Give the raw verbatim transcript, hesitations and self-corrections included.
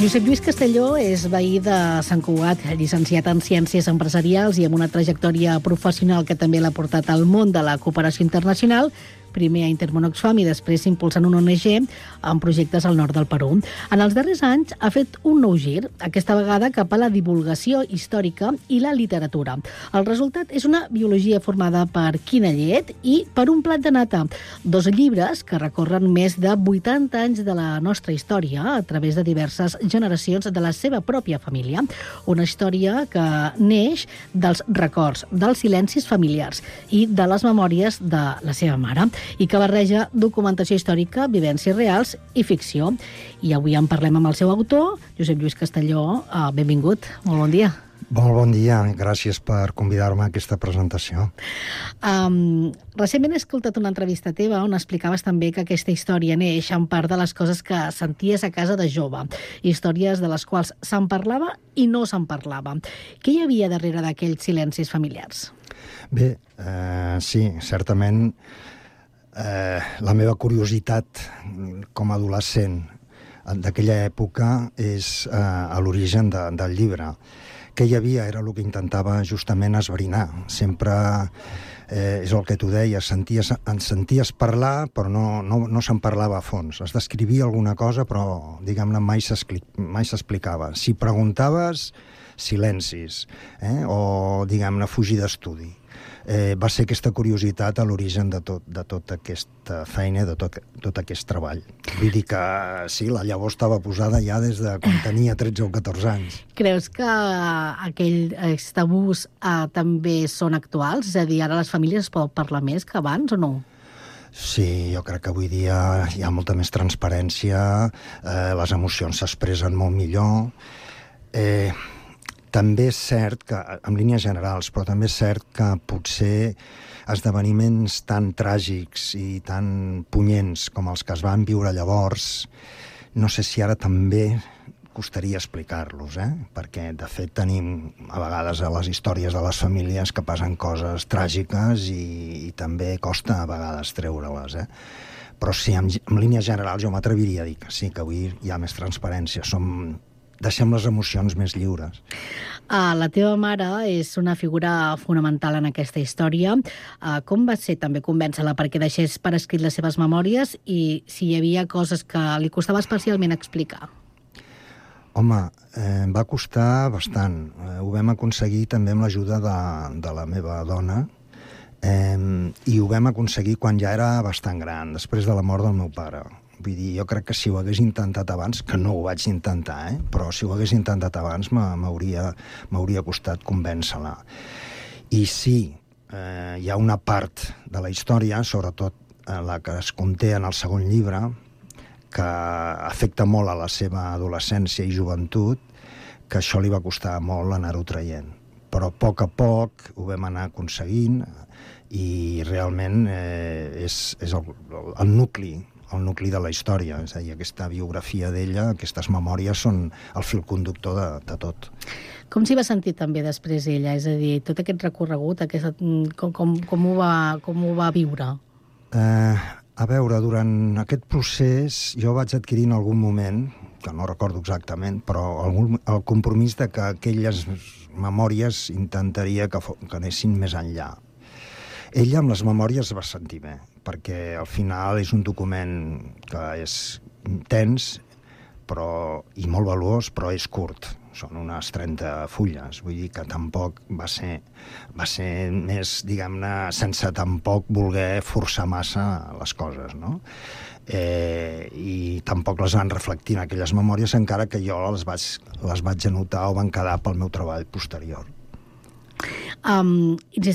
Josep Lluís Castelló és veí de Sant Cugat, llicenciat en Ciències Empresarials i amb una trajectòria professional que també l'ha portat al món de la cooperació internacional, primer a Intermón Oxfam i després impulsant una O N G amb projectes al nord del Perú. En els darrers anys ha fet un nou gir, aquesta vegada cap a la divulgació històrica i la literatura. El resultat és una biologia formada per quina llet i per un plat de nata. Dos llibres que recorren més de vuitanta anys de la nostra història a través de diverses generacions de la seva pròpia família. Una història que neix dels records, dels silencis familiars i de les memòries de la seva mare, i que barreja documentació històrica, vivències reals i ficció. I avui en parlem amb el seu autor, Josep Lluís Castelló. Uh, benvingut, molt bon dia. Molt bon dia, gràcies per convidar-me a aquesta presentació. Um, recentment he escoltat una entrevista teva on explicaves també que aquesta història neix en part de les coses que senties a casa de jove, històries de les quals se'n parlava i no se'n parlava. Què hi havia darrere d'aquells silencis familiars? Bé, eh, sí, certament eh, la meva curiositat com a adolescent d'aquella època és eh, a l'origen de, del llibre. Què hi havia era el que intentava justament esbrinar. Sempre, eh, és el que tu deies, senties, en senties parlar, però no, no, no se'n parlava a fons. Es descrivia alguna cosa, però, diguem-ne, mai s'explicava. Si preguntaves, silencis, eh? o, diguem-ne, fugir d'estudi. Eh, va ser aquesta curiositat a l'origen de, tot, de tota aquesta feina, de tot, tot aquest treball. Vull dir que sí, la llavor estava posada ja des de quan tenia tretze o catorze anys. Creus que aquells tabús eh, també són actuals? És a dir, ara les famílies es poden parlar més que abans o no? Sí, jo crec que avui dia hi ha molta més transparència, eh, les emocions s'expressen molt millor. Eh, També és cert que, en línies generals, però també és cert que potser esdeveniments tan tràgics i tan punyents com els que es van viure llavors, no sé si ara també costaria explicar-los, eh? Perquè, de fet, tenim a vegades a les històries de les famílies que passen coses tràgiques i, i també costa a vegades treure-les, eh? Però sí, en, en línies generals jo m'atreviria a dir que sí, que avui hi ha més transparència, som... deixem les emocions més lliures. Uh, la teva mare és una figura fonamental en aquesta història. Uh, com va ser també convèncer-la perquè deixés per escrit les seves memòries i si hi havia coses que li costava especialment explicar? Home, eh, em va costar bastant. Eh, ho vam aconseguir també amb l'ajuda de, de la meva dona eh, i ho vam aconseguir quan ja era bastant gran, després de la mort del meu pare. Vull dir, jo crec que si ho hagués intentat abans, que no ho vaig intentar, eh? però si ho hagués intentat abans m'hauria m'hauria costat convèncer-la. I sí, eh, hi ha una part de la història, sobretot eh, la que es conté en el segon llibre, que afecta molt a la seva adolescència i joventut, que això li va costar molt anar-ho traient. Però a poc a poc ho vam anar aconseguint i realment eh, és, és el, el nucli el nucli de la història, és a dir, aquesta biografia d'ella, aquestes memòries són el fil conductor de, de tot. Com s'hi va sentir també després ella? És a dir, tot aquest recorregut, aquesta, com, com, com, ho va, com ho va viure? Eh, a veure, durant aquest procés jo vaig adquirir en algun moment, que no recordo exactament, però el, el compromís de que aquelles memòries intentaria que, que anessin més enllà. Ella amb les memòries va sentir bé, perquè al final és un document que és intens però, i molt valuós, però és curt. Són unes trenta fulles, vull dir que tampoc va ser, va ser més, diguem-ne, sense tampoc voler forçar massa les coses, no? Eh, i tampoc les van reflectir en aquelles memòries, encara que jo les vaig, les vaig anotar o van quedar pel meu treball posterior. Um,